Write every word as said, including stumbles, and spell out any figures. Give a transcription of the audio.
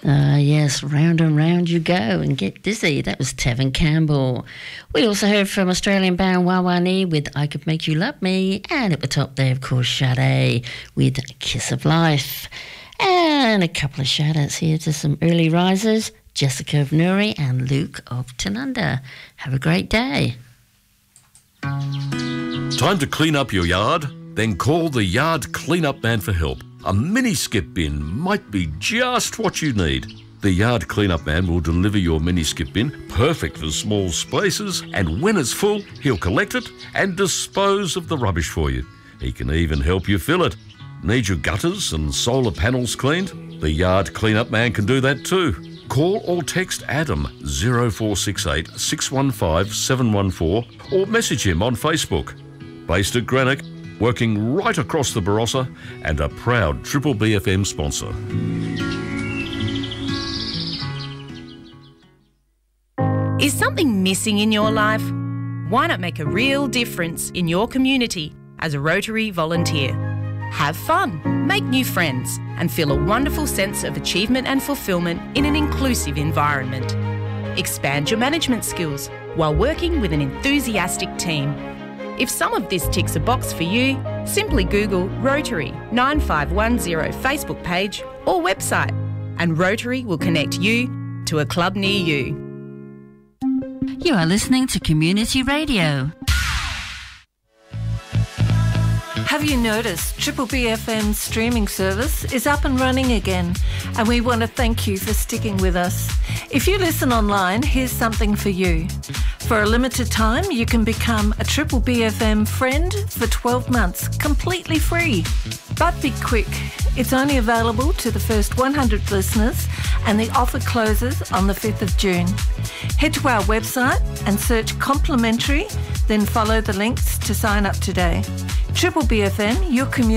Ah, uh, yes, round and round you go and get dizzy. That was Tevin Campbell. We also heard from Australian band Wawani with I Could Make You Love Me, and at the top there, of course, Sade with Kiss of Life. And a couple of shout-outs here to some early risers, Jessica of Nuri and Luke of Tanunda. Have a great day. Time to clean up your yard? Then call the Yard Clean-Up Man for help. A mini skip bin might be just what you need. The Yard Clean-Up Man will deliver your mini skip bin, perfect for small spaces, and when it's full, he'll collect it and dispose of the rubbish for you. He can even help you fill it. Need your gutters and solar panels cleaned? The Yard Clean-Up Man can do that too. Call or text Adam zero four six eight, six one five, seven one four or message him on Facebook. Based at Greenock, working right across the Barossa, and a proud Triple B F M sponsor. Is something missing in your life? Why not make a real difference in your community as a Rotary volunteer? Have fun, make new friends, and feel a wonderful sense of achievement and fulfilment in an inclusive environment. Expand your management skills while working with an enthusiastic team. If some of this ticks a box for you, simply Google Rotary nine five one zero Facebook page or website, and Rotary will connect you to a club near you. You are listening to Community Radio. Have you noticed Triple B F M's streaming service is up and running again, and we want to thank you for sticking with us. If you listen online, here's something for you. For a limited time, you can become a Triple B F M friend for twelve months, completely free. But be quick, it's only available to the first one hundred listeners, and the offer closes on the fifth of June. Head to our website and search complimentary, then follow the links to sign up today. Triple B F M, your community.